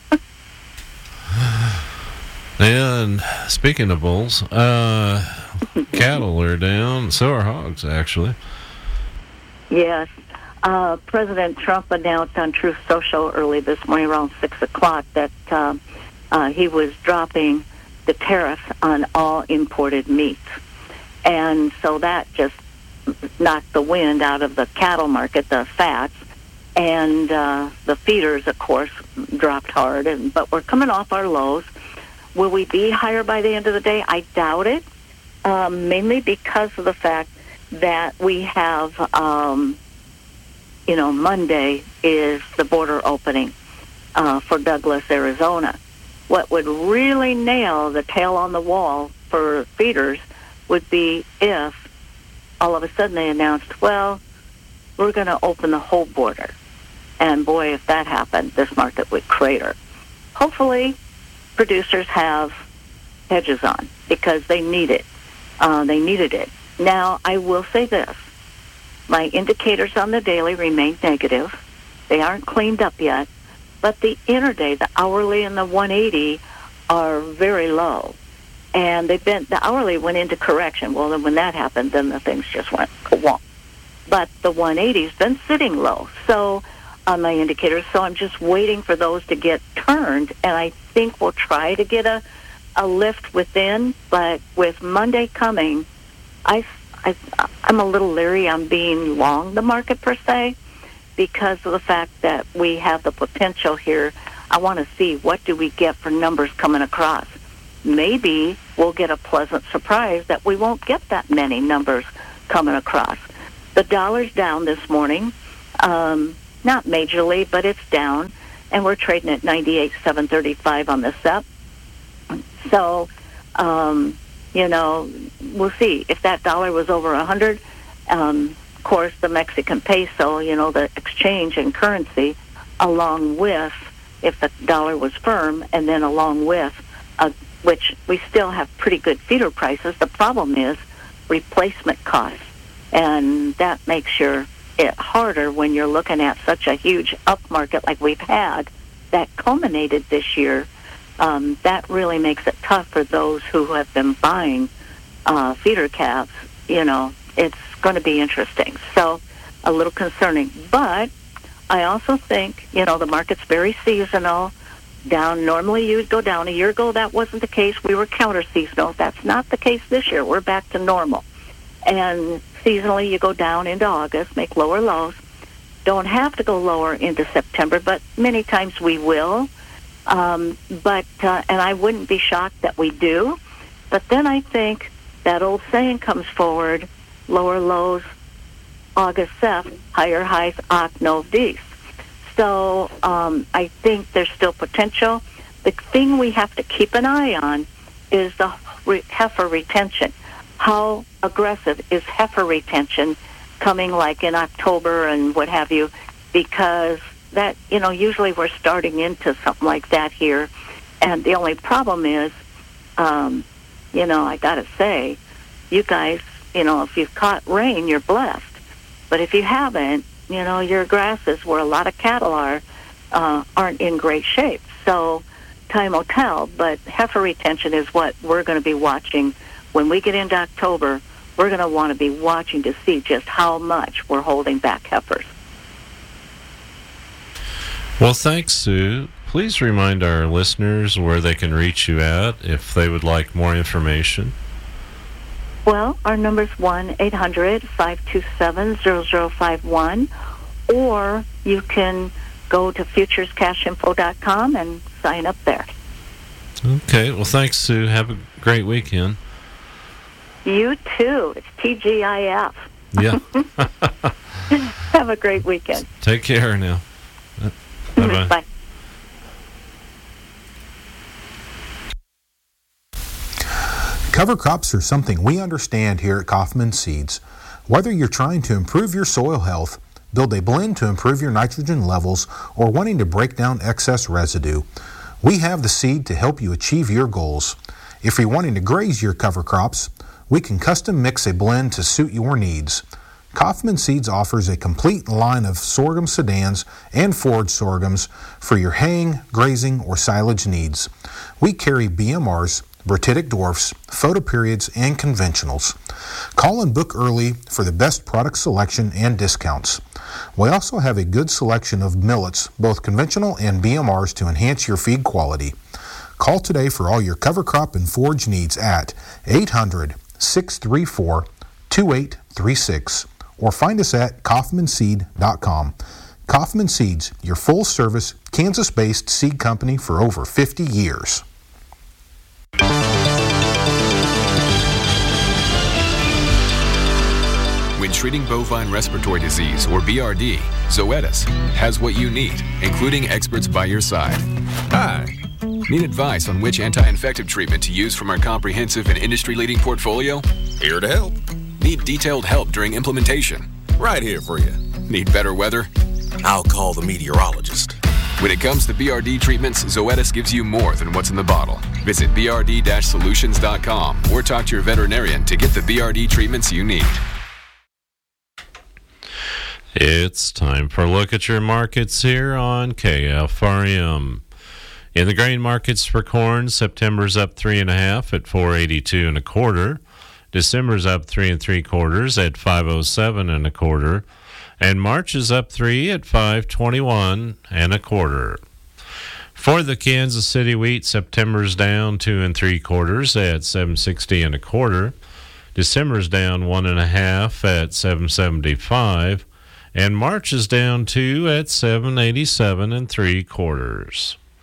And speaking of bulls, uh, cattle are down. So are hogs, actually. Yes. Uh, President Trump announced on Truth Social early this morning around six o'clock that uh, uh, he was dropping the tariffs on all imported meats. And so that just knocked the wind out of the cattle market, the fats. And uh, the feeders, of course, dropped hard. And, but we're coming off our lows. Will we be higher by the end of the day? I doubt it, um, mainly because of the fact that we have, um, you know, Monday is the border opening uh, for Douglas, Arizona. What would really nail the tail on the wall for feeders would be if all of a sudden they announced, well, we're going to open the whole border. And boy, if that happened, this market would crater. Hopefully, producers have hedges on because they need it. Uh, they needed it. Now, I will say this. My indicators on the daily remain negative. They aren't cleaned up yet. But the intraday, the hourly and the one eighty are very low. And they've been, the hourly went into correction. Well, then when that happened, then the things just went wonk. But the one eighty's been sitting low. So on my indicators, so I'm just waiting for those to get turned, and I think we'll try to get a, a lift within, but with Monday coming, I, I, I'm a little leery on being long the market per se, because of the fact that we have the potential here. I want to see what do we get for numbers coming across. maybe we'll get a pleasant surprise that we won't get that many numbers coming across. The dollar's down this morning, um, not majorly, but it's down, and we're trading at ninety-eight seven thirty-five on the S E P. So, um, you know, we'll see. If that dollar was over one hundred, um, of course, the Mexican peso, you know, the exchange and currency, along with, if the dollar was firm, and then along with, uh, which we still have pretty good feeder prices. The problem is replacement costs, and that makes your it harder when you're looking at such a huge up market like we've had that culminated this year. Um, that really makes it tough for those who have been buying uh, feeder calves. You know, it's going to be interesting. So a little concerning. But I also think, you know, the market's very seasonal. Down, normally you would go down. A year ago, that wasn't the case. We were counter-seasonal. That's not the case this year. We're back to normal. And seasonally, you go down into August, make lower lows. Don't have to go lower into September, but many times we will. Um, but uh, and I wouldn't be shocked that we do. But then I think that old saying comes forward: lower lows, August seventh, higher highs, Oct Nov Dis. So um, I think there's still potential. The thing we have to keep an eye on is the re- heifer retention. How aggressive is heifer retention coming like in October and what have you? Because that, you know, usually we're starting into something like that here. And the only problem is, um, you know, I got to say, you guys, you know, if you've caught rain, you're blessed. But if you haven't, you know, your grasses where a lot of cattle are, uh, aren't in great shape. So time will tell, but heifer retention is what we're going to be watching. When we get into October, we're going to want to be watching to see just how much we're holding back heifers. Well, thanks, Sue. Please remind our listeners where they can reach you at if they would like more information. Well, our number is one eight hundred five two seven zero zero five one, or you can go to futures cash info dot com and sign up there. Okay. Well, thanks, Sue. Have a great weekend. You too. It's T G I F. Yeah. Have a great weekend. Take care now. Bye-bye. Bye. Cover crops are something we understand here at Kaufman Seeds. Whether you're trying to improve your soil health, build a blend to improve your nitrogen levels, or wanting to break down excess residue, we have the seed to help you achieve your goals. If you're wanting to graze your cover crops, we can custom mix a blend to suit your needs. Kaufman Seeds offers a complete line of sorghum sedans and forage sorghums for your haying, grazing, or silage needs. We carry B M Rs, Brititic dwarfs, photoperiods, and conventionals. Call and book early for the best product selection and discounts. We also have a good selection of millets, both conventional and B M Rs, to enhance your feed quality. Call today for all your cover crop and forage needs at eight hundred, six three four, two eight three six or find us at kaufman seed dot com. Kaufman Seeds, your full-service, Kansas-based seed company for over fifty years. When treating bovine respiratory disease, or B R D, Zoetis has what you need, including experts by your side. Hi. Need advice on which anti-infective treatment to use from our comprehensive and industry-leading portfolio? Here to help. Need detailed help during implementation? Right here for you. Need better weather? I'll call the meteorologist. When it comes to B R D treatments, Zoetis gives you more than what's in the bottle. Visit b r d dash solutions dot com or talk to your veterinarian to get the B R D treatments you need. It's time for a look at your markets here on K F R M. In the grain markets for corn, September's up three and a half at four eighty-two and a quarter. December's up three and three quarters at five oh seven and a quarter, and March is up three at five twenty-one and a quarter. For the Kansas City wheat, September's down two and three quarters at seven sixty and a quarter. December's down one and a half at seven seventy-five, and March is down two at seven eighty-seven and three quarters.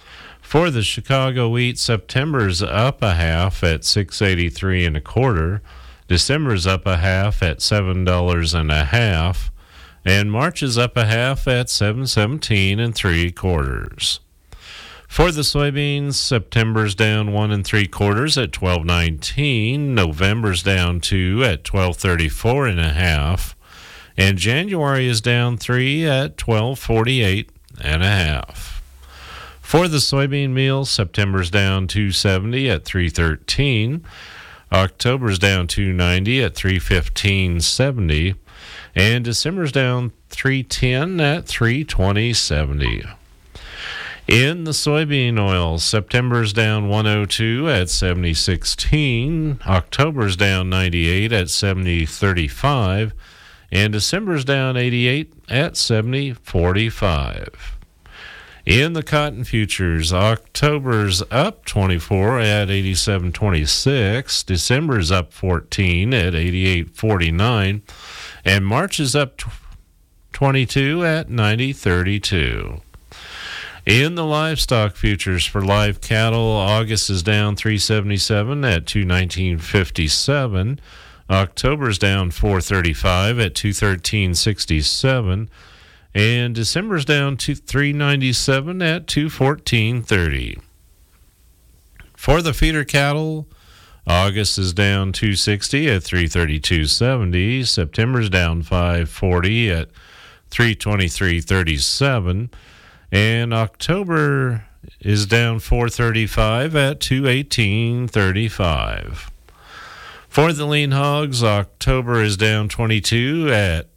For the Chicago wheat, September's up a half at six eighty-three and a quarter. December's up a half at seven dollars and a half, and March is up a half at seven seventeen and three quarters. For the soybeans, September's down one and three quarters at twelve nineteen. November's down two at twelve thirty-four and a half, and January is down three at twelve forty-eight and a half. For the soybean meal, September's down two seventy at three thirteen. October's down two ninety at three fifteen seventy, and December's down three ten at three twenty seventy. In the soybean oil, September's down one oh two at seventy sixteen, October's down ninety-eight at seventy thirty-five, and December's down eighty-eight at seventy forty-five. In the cotton futures, October's up twenty-four at eighty-seven twenty-six, December's up fourteen at eighty-eight forty-nine, and March is up twenty-two at ninety thirty-two. In the livestock futures for live cattle, August is down three seventy-seven at two nineteen fifty-seven, October's down four thirty-five at two thirteen sixty-seven, and December's down to three ninety-seven at two fourteen thirty. For the feeder cattle, August is down two sixty at three thirty-two seventy, September's down five forty at three twenty-three thirty-seven, and October is down four thirty-five at two eighteen thirty-five. For the lean hogs, October is down twenty-two at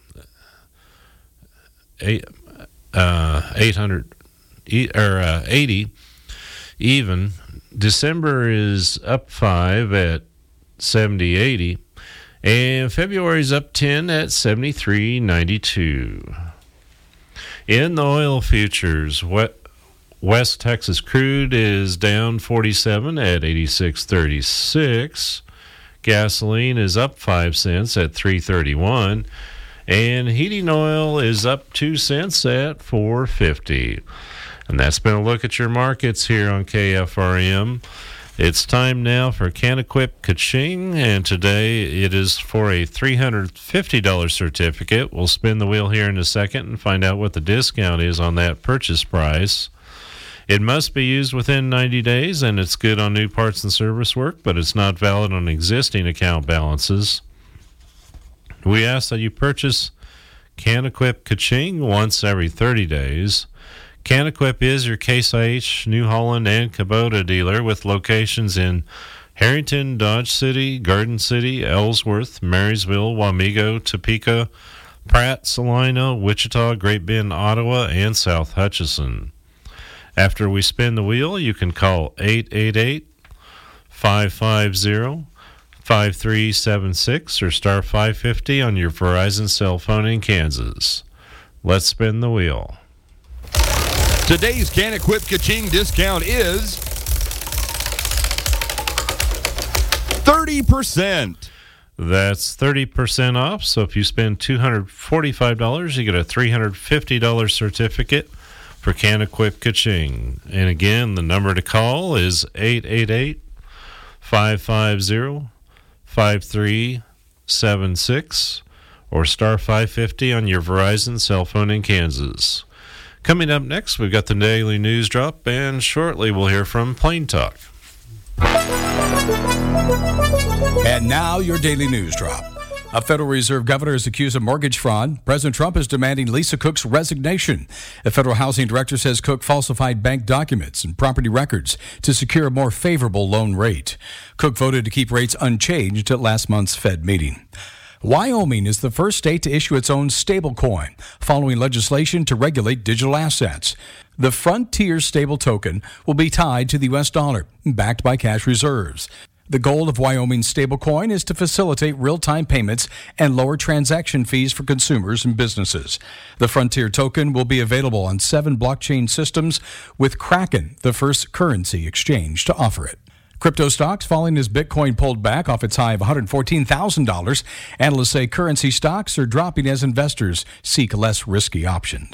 Eight, uh, eight hundred or uh, eighty even. December is up five at seventy eighty, and February's up ten at seventy-three ninety-two. In the oil futures, West Texas crude is down forty-seven at eighty-six thirty-six. Gasoline is up five cents at three thirty-one. And heating oil is up two cents at four fifty. And that's been a look at your markets here on K F R M. It's time now for CanEquip Kaching, and today it is for a three hundred fifty dollars certificate. We'll spin the wheel here in a second and find out what the discount is on that purchase price. It must be used within ninety days, and it's good on new parts and service work, but it's not valid on existing account balances. We ask that you purchase CanEquip Kaching once every thirty days. CanEquip is your Case I H, New Holland, and Kubota dealer with locations in Harrington, Dodge City, Garden City, Ellsworth, Marysville, Wamego, Topeka, Pratt, Salina, Wichita, Great Bend, Ottawa, and South Hutchinson. After we spin the wheel, you can call eight eight eight, five five zero, five three seven six or star five fifty on your Verizon cell phone in Kansas. Let's spin the wheel. Today's CanEquip Kaching discount is thirty percent. That's thirty percent off. So if you spend two hundred forty-five dollars, you get a three hundred fifty dollars certificate for CanEquip Kaching. And again, the number to call is eight eight eight, five five zero, five three seven six or star five fifty on your Verizon cell phone in Kansas. Coming up next, we've got the Daily News Drop, and shortly we'll hear from Plain Talk. And now your Daily News Drop. A Federal Reserve governor is accused of mortgage fraud. President Trump is demanding Lisa Cook's resignation. A federal housing director says Cook falsified bank documents and property records to secure a more favorable loan rate. Cook voted to keep rates unchanged at last month's Fed meeting. Wyoming is the first state to issue its own stablecoin, following legislation to regulate digital assets. The Frontier stable token will be tied to the U S dollar, backed by cash reserves. The goal of Wyoming's stablecoin is to facilitate real-time payments and lower transaction fees for consumers and businesses. The Frontier token will be available on seven blockchain systems, with Kraken the first currency exchange to offer it. Crypto stocks falling as Bitcoin pulled back off its high of one hundred fourteen thousand dollars. Analysts say currency stocks are dropping as investors seek less risky options.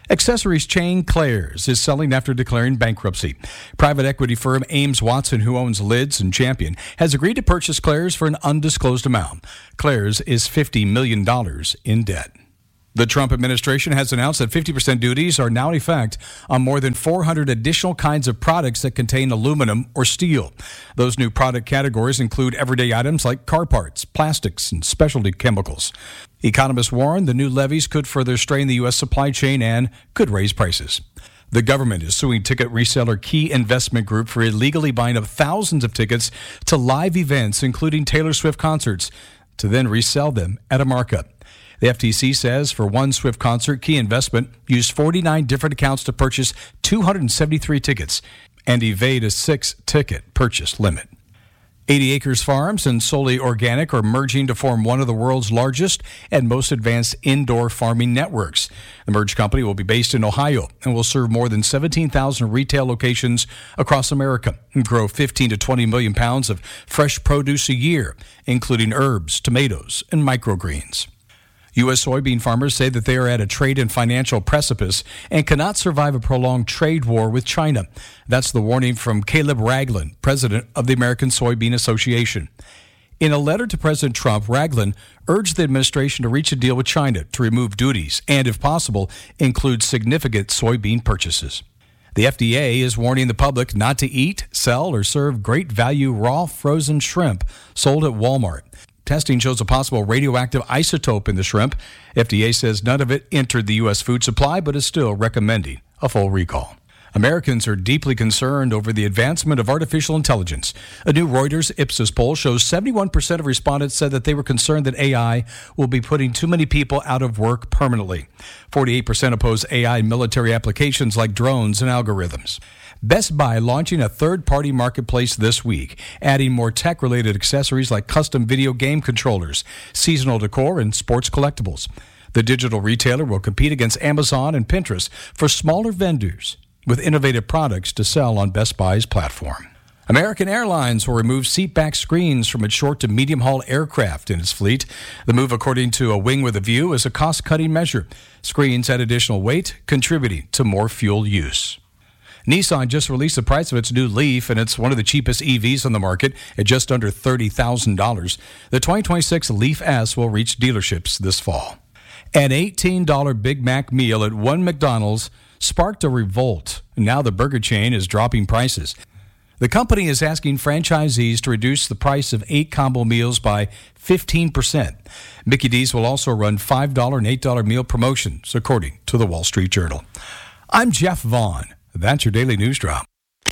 Accessories chain Claire's is selling after declaring bankruptcy. Private equity firm Ames Watson, who owns Lids and Champion, has agreed to purchase Claire's for an undisclosed amount. Claire's is fifty million dollars in debt. The Trump administration has announced that fifty percent duties are now in effect on more than four hundred additional kinds of products that contain aluminum or steel. Those new product categories include everyday items like car parts, plastics, and specialty chemicals. Economists warn the new levies could further strain the U S supply chain and could raise prices. The government is suing ticket reseller Key Investment Group for illegally buying up thousands of tickets to live events, including Taylor Swift concerts, to then resell them at a markup. The F T C says for one Swift concert, Key Investment used forty-nine different accounts to purchase two hundred seventy-three tickets and evade a six-ticket purchase limit. eighty Acres Farms and Solely Organic are merging to form one of the world's largest and most advanced indoor farming networks. The merged company will be based in Ohio and will serve more than seventeen thousand retail locations across America and grow fifteen to twenty million pounds of fresh produce a year, including herbs, tomatoes, and microgreens. U S soybean farmers say that they are at a trade and financial precipice and cannot survive a prolonged trade war with China. That's the warning from Caleb Ragland, president of the American Soybean Association. In a letter to President Trump, Ragland urged the administration to reach a deal with China to remove duties and, if possible, include significant soybean purchases. The F D A is warning the public not to eat, sell, or serve great value raw frozen shrimp sold at Walmart. Testing shows a possible radioactive isotope in the shrimp. F D A says none of it entered the U S food supply, but is still recommending a full recall. Americans are deeply concerned over the advancement of artificial intelligence. A new Reuters Ipsos poll shows seventy-one percent of respondents said that they were concerned that A I will be putting too many people out of work permanently. forty-eight percent oppose A I in military applications like drones and algorithms. Best Buy launching a third-party marketplace this week, adding more tech-related accessories like custom video game controllers, seasonal decor, and sports collectibles. The digital retailer will compete against Amazon and Pinterest for smaller vendors with innovative products to sell on Best Buy's platform. American Airlines will remove seatback screens from its short to medium-haul aircraft in its fleet. The move, according to A Wing with a View, is a cost-cutting measure. Screens add additional weight, contributing to more fuel use. Nissan just released the price of its new Leaf, and it's one of the cheapest E Vs on the market at just under thirty thousand dollars. The twenty twenty-six Leaf S will reach dealerships this fall. An eighteen dollars Big Mac meal at one McDonald's sparked a revolt. Now the burger chain is dropping prices. The company is asking franchisees to reduce the price of eight combo meals by fifteen percent. Mickey D's will also run five dollars and eight dollars meal promotions, according to the Wall Street Journal. I'm Jeff Vaughn. That's your Daily News Drop.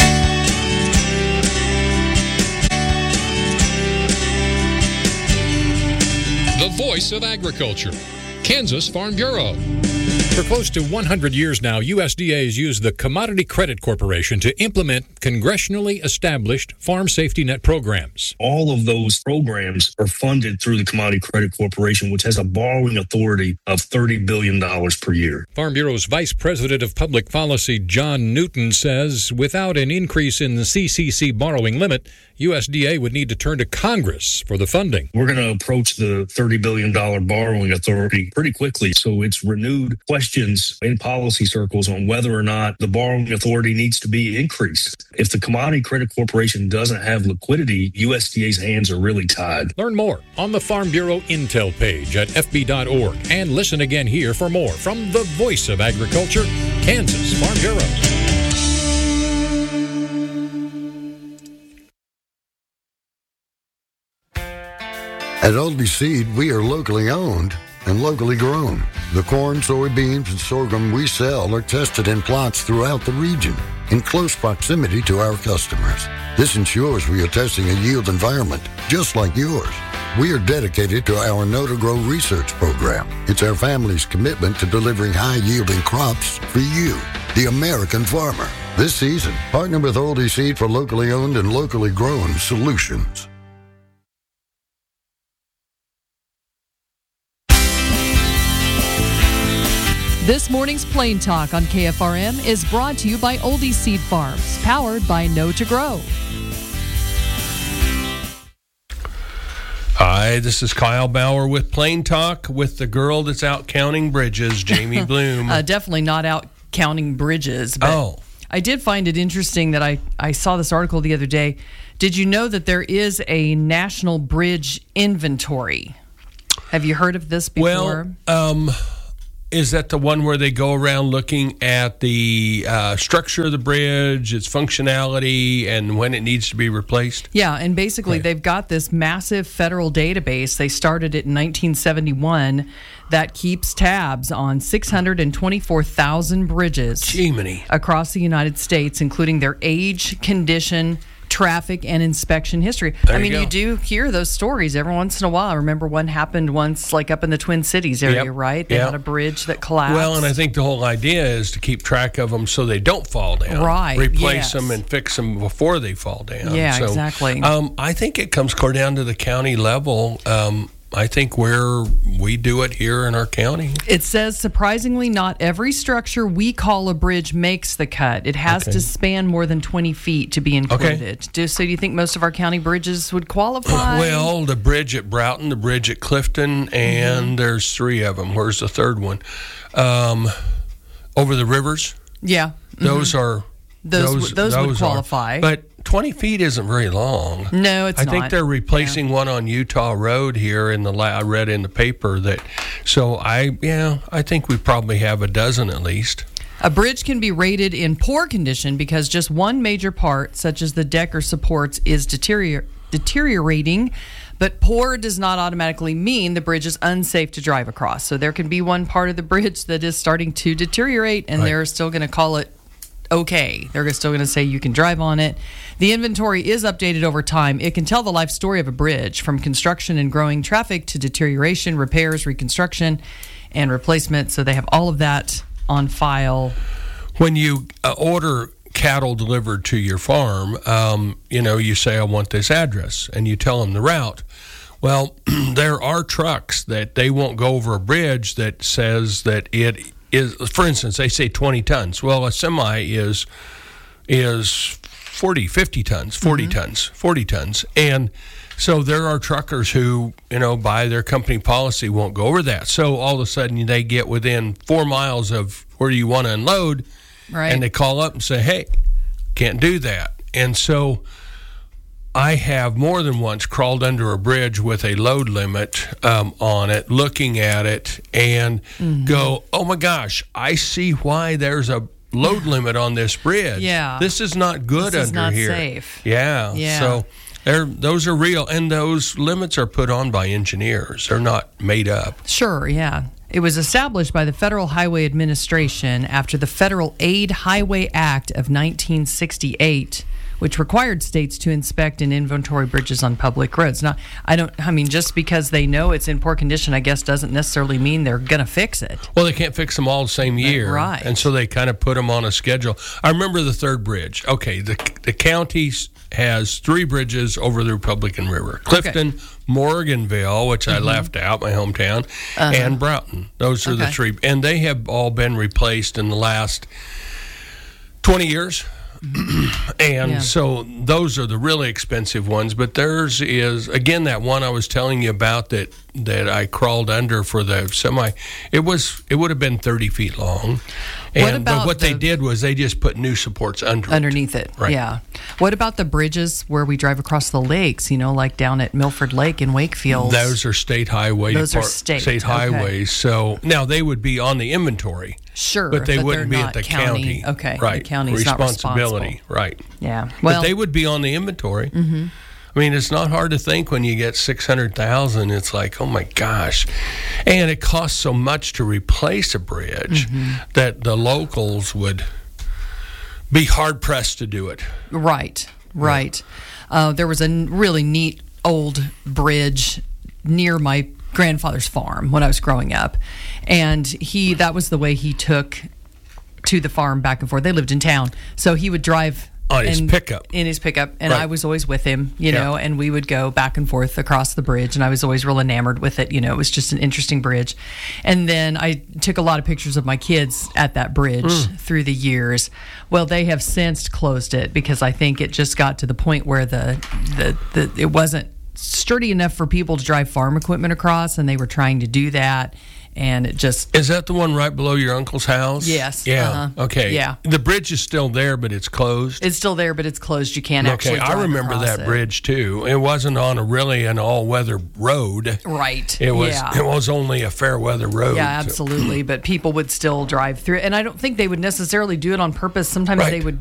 The voice of agriculture, Kansas Farm Bureau. For close to one hundred years now, U S D A has used the Commodity Credit Corporation to implement congressionally established farm safety net programs. All of those programs are funded through the Commodity Credit Corporation, which has a borrowing authority of thirty billion dollars per year. Farm Bureau's Vice President of Public Policy, John Newton, says without an increase in the C C C borrowing limit, U S D A would need to turn to Congress for the funding. We're going to approach the thirty billion dollars borrowing authority pretty quickly, so it's renewed questions in policy circles on whether or not the borrowing authority needs to be increased. If the Commodity Credit Corporation doesn't have liquidity, U S D A's hands are really tied. Learn more on the Farm Bureau Intel page at f b dot org and listen again here for more from the voice of agriculture, Kansas Farm Bureau. At Oldie Seed, we are locally owned and locally grown. The corn, soybeans, and sorghum we sell are tested in plots throughout the region in close proximity to our customers. This ensures we are testing a yield environment just like yours. We are dedicated to our Know to Grow research program. It's our family's commitment to delivering high-yielding crops for you, the American farmer. This season, partner with Oldie Seed for locally owned and locally grown solutions. This morning's Plain Talk on K F R M is brought to you by Oldie Seed Farms, powered by Know to Grow. Hi. Hey, this is Kyle Bauer with Plain Talk with the girl that's out counting bridges, Jamie Bloom. uh, definitely not out counting bridges. But oh. I did find it interesting that I, I saw this article the other day. Did you know that there is a national bridge inventory? Have you heard of this before? Well, um, is that the one where they go around looking at the uh, structure of the bridge, its functionality, and when it needs to be replaced? Yeah, and basically right. they've got this massive federal database. They started it in nineteen seventy-one that keeps tabs on six hundred twenty-four thousand bridges Jiminy. across the United States, including their age, condition, traffic, and inspection history. There I mean, you you, go. do hear those stories every once in a while. I remember one happened once, like up in the Twin Cities area, Yep. right? They Yep. had a bridge that collapsed. Well, and I think the whole idea is to keep track of them so they don't fall down. Right, Replace yes. them and fix them before they fall down. Yeah, so, exactly. Um, I think it comes clear down to the county level. Um, I think where we do it here in our county. It says, surprisingly, not every structure we call a bridge makes the cut. It has Okay. to span more than twenty feet to be included. Do, so do you think most of our county bridges would qualify? Well, the bridge at Broughton, the bridge at Clifton, and Mm-hmm. there's three of them. Where's the third one? Um, over the rivers. Yeah. Those Mhm. are Those would- those would are. qualify. But twenty feet isn't very long. No, it's I not. think they're replacing one on Utah Road here in the la- I read in the paper that. So I yeah I think we probably have a dozen at least. A bridge can be rated in poor condition because just one major part, such as the deck or supports, is deterior- deteriorating. But poor does not automatically mean the bridge is unsafe to drive across. So there can be one part of the bridge that is starting to deteriorate, and Right. they're still going to call it okay. They're still going to say you can drive on it. The inventory is updated over time. It can tell the life story of a bridge, from construction and growing traffic to deterioration, repairs, reconstruction, and replacement. So they have all of that on file. When you uh, order cattle delivered to your farm, um, you know, you say, I want this address, and you tell them the route. Well, there are trucks that they won't go over a bridge that says that it is, for instance, they say twenty tons. Well, a semi is is forty, fifty tons, forty tons, forty tons. And so there are truckers who, you know, by their company policy won't go over that. So all of a sudden they get within four miles of where you want to unload, Right. and they call up and say, hey, can't do that. And so I have more than once crawled under a bridge with a load limit um, on it, looking at it, and Mhm. go, oh my gosh, I see why there's a load limit on this bridge. Yeah. This is not good This is under not here. safe. Yeah. Yeah. So they're, those are real, and those limits are put on by engineers. They're not made up. Sure, yeah. It was established by the Federal Highway Administration after the Federal Aid Highway Act of nineteen sixty-eight, which required states to inspect and inventory bridges on public roads. Now, I don't, I mean, just because they know it's in poor condition, I guess, doesn't necessarily mean they're going to fix it. Well, they can't fix them all the same year. Right. And so they kind of put them on a schedule. I remember the third bridge. Okay, the the county has three bridges over the Republican River. Clifton, Morganville, which I Mhm. left out, my hometown, Uh-huh. and Broughton. Those are the Okay. three. And they have all been replaced in the last twenty years. And Yeah. so those are the really expensive ones, but theirs is, again, that one I was telling you about that that I crawled under for the semi. It was it would have been thirty feet long. And What about but what they the- did was they just put new supports under it. Underneath it, Right. yeah. What about the bridges where we drive across the lakes, you know, like down at Milford Lake in Wakefield? Those are state highway Those are depart- state, okay. highways. So now they would be on the inventory. Sure, But they but wouldn't they're be not at the county. county. Okay, the Right. county's not responsibility. Right. Yeah. But Well, they would be on the inventory. Mhm. I mean, it's not hard to think when you get six hundred thousand. It's like, oh my gosh. And it costs so much to replace a bridge Mhm. that the locals would be hard pressed to do it. Right, right. Uh, there was a n- really neat old bridge near my grandfather's farm when I was growing up, and he that was the way he took to the farm back and forth. They lived in town, so he would drive On his and- pickup. in his pickup, and Right. I was always with him, you Yeah. know, and we would go back and forth across the bridge, and I was always real enamored with it. You know, it was just an interesting bridge. And then I took a lot of pictures of my kids at that bridge Mm. through the years. Well, they have since closed it because I think it just got to the point where the the, the it wasn't sturdy enough for people to drive farm equipment across, and they were trying to do that. And it just... Is that the one right below your uncle's house? Yes. Yeah. Uh-huh. Okay. Yeah. The bridge is still there, but it's closed? It's still there, but it's closed. You can't okay. actually drive I remember across that it. bridge, too. It wasn't on a really an all-weather road. Right. It was Yeah. It was only a fair-weather road. Yeah, absolutely. But people would still drive through it. And I don't think they would necessarily do it on purpose. Sometimes Right. they would